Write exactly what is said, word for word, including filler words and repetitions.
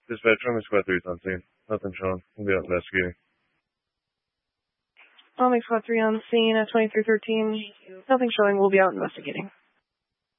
Dispatch, Army Squad three is on scene. Nothing showing. We'll be out investigating. Army Squad three on scene at twenty-three thirteen. Nothing showing. We'll be out investigating.